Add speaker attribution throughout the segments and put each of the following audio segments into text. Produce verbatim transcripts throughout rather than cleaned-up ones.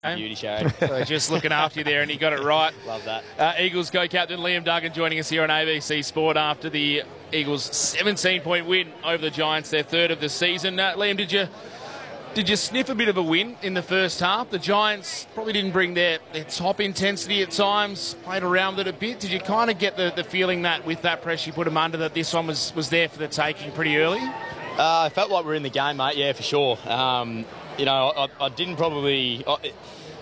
Speaker 1: Beauty, Sharry.
Speaker 2: So just looking after you there, and he got it right.
Speaker 1: Love that.
Speaker 2: Uh, Eagles co-captain Liam Duggan joining us here on A B C Sport after the Eagles' seventeen-point win over the Giants, their third of the season. Uh, Liam, did you did you sniff a bit of a win in the first half? The Giants probably didn't bring their, their top intensity at times, played around with it a bit. Did you kind of get the, the feeling that with that pressure you put them under, that this one was, was there for the taking pretty early?
Speaker 1: Uh, I felt like we were in the game, mate, yeah, for sure. Um, you know, I, I didn't probably... I,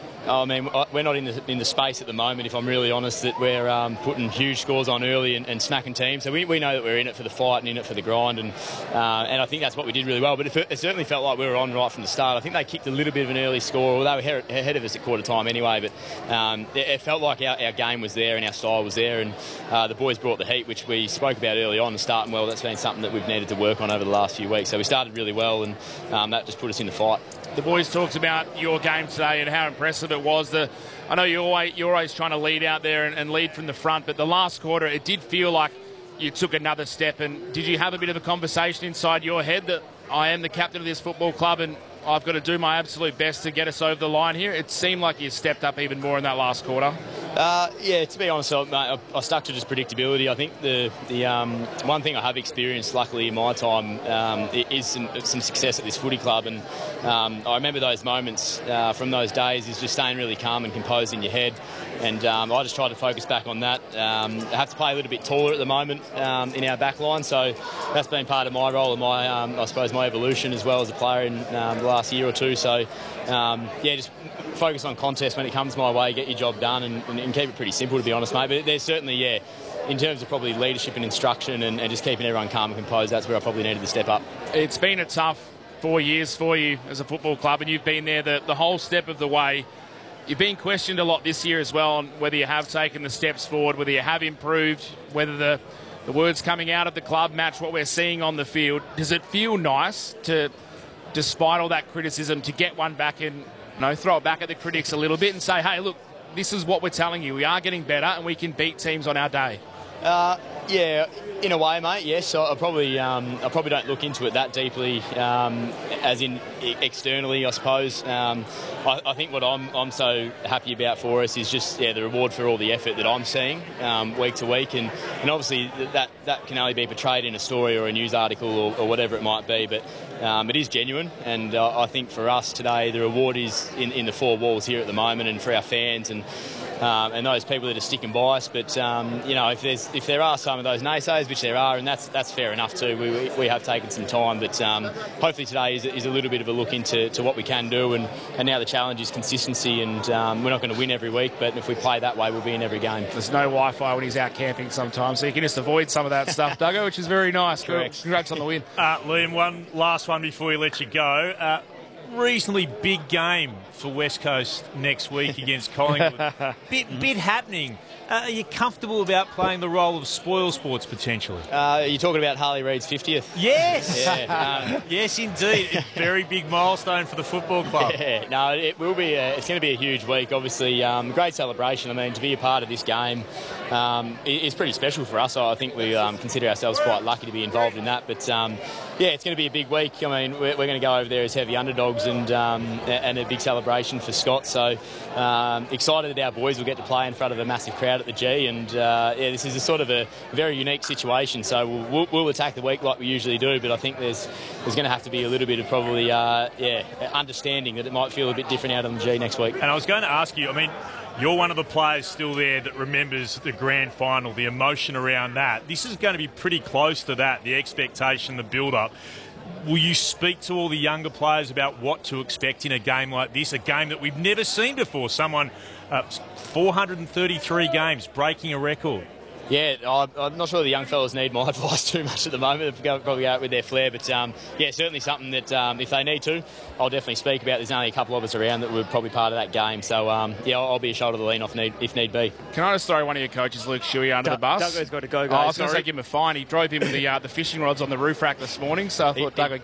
Speaker 1: I mean, we're not in the, in the space at the moment, if I'm really honest, that we're um, putting huge scores on early and, and smacking teams. So we, we know that we're in it for the fight and in it for the grind, and uh, and I think that's what we did really well. But it, it certainly felt like we were on right from the start. I think they kicked a little bit of an early score, although they were ahead of us at quarter time anyway. But um, it, it felt like our, our game was there and our style was there, and uh, the boys brought the heat, which we spoke about early on, and starting well. That's been something that we've needed to work on over the last few weeks. So we started really well, and um, that just put us in the fight.
Speaker 2: The boys talked about your game today and how impressive it was. The, I know you're always, you're always trying to lead out there and, and lead from the front, but the last quarter, it did feel like you took another step. And did you have a bit of a conversation inside your head that I am the captain of this football club and I've got to do my absolute best to get us over the line here? It seemed like you stepped up even more in that last quarter.
Speaker 1: Uh, yeah, to be honest, I, I, I stuck to just predictability. I think the the um, one thing I have experienced, luckily in my time, um, is some, some success at this footy club, and um, I remember those moments uh, from those days is just staying really calm and composed in your head, and um, I just tried to focus back on that. Um, I have to play a little bit taller at the moment um, in our back line, so that's been part of my role and my, um, I suppose, my evolution as well as a player in um, the last year or two. So, um, yeah, just focus on contest when it comes my way, get your job done, and, and, and keep it pretty simple, to be honest, mate. But there's certainly, yeah, in terms of probably leadership and instruction and, and just keeping everyone calm and composed, that's where I probably needed to step up.
Speaker 2: It's been a tough four years for you as a football club, and you've been there the, the whole step of the way. You've been questioned a lot this year as well on whether you have taken the steps forward, whether you have improved, whether the, the words coming out of the club match what we're seeing on the field. Does it feel nice to, despite all that criticism, to get one back and, you know, throw it back at the critics a little bit and say, hey, look, this is what we're telling you. We are getting better and we can beat teams on our day?
Speaker 1: Uh, yeah, in a way, mate, yes. I, I probably um, I probably don't look into it that deeply, um, as in externally, I suppose. Um, I, I think what I'm I'm so happy about for us is just yeah the reward for all the effort that I'm seeing um, week to week, and, and obviously that that can only be portrayed in a story or a news article or, or whatever it might be, but um, it is genuine, and uh, I think for us today the reward is in, in the four walls here at the moment, and for our fans and. Um, and those people that are sticking by us, but um, you know, if there's if there are some of those naysayers, which there are, and that's that's fair enough too. We, we, we have taken some time, but um, hopefully today is, is a little bit of a look into to what we can do, and, and now the challenge is consistency, and um, we're not going to win every week, but if we play that way, we'll be in every game.
Speaker 2: There's no Wi-Fi when he's out camping sometimes, so you can just avoid some of that stuff, Duggo, which is very nice.
Speaker 1: Correct.
Speaker 2: Congrats on the win.
Speaker 3: Uh, Liam, one last one before we let you go. Uh, reasonably big game for West Coast next week against Collingwood. bit, bit happening. Uh, are you comfortable about playing the role of spoil sports potentially?
Speaker 1: Uh, you're talking about Harley Reid's fiftieth?
Speaker 3: Yes!
Speaker 1: Yeah, um,
Speaker 3: yes, indeed. A very big milestone for the football club.
Speaker 1: Yeah, no, it will be. A, it's going to be a huge week. Obviously, um, great celebration. I mean, to be a part of this game um, is pretty special for us. I think we um, consider ourselves quite lucky to be involved in that. But um, yeah, it's going to be a big week. I mean, we're, we're going to go over there as heavy underdogs, and um, and a big celebration for Scott. So um, excited that our boys will get to play in front of a massive crowd at the G, and uh, yeah, this is a sort of a very unique situation. So we'll, we'll, we'll attack the week like we usually do, but I think there's there's going to have to be a little bit of probably uh, yeah understanding that it might feel a bit different out on the G next week.
Speaker 3: And I was going to ask you, I mean, you're one of the players still there that remembers the grand final, the emotion around that. This is going to be pretty close to that, the expectation, the build-up. Will you speak to all the younger players about what to expect in a game like this, a game that we've never seen before? Someone, uh, four hundred thirty-three games, breaking a record.
Speaker 1: Yeah, I'm not sure the young fellas need my advice too much at the moment. They'll probably go out with their flair, but um, yeah, certainly something that um, if they need to, I'll definitely speak about. There's only a couple of us around that were probably part of that game, so um, yeah, I'll, I'll be a shoulder to lean off need, if need be.
Speaker 2: Can I just throw one of your coaches, Luke Shuey, under
Speaker 4: D-
Speaker 2: the bus?
Speaker 4: Duggo's got to go, guys.
Speaker 2: Oh, I was going to say give him a fine. He drove him with the uh, the fishing rods on the roof rack this morning, so I thought Duggo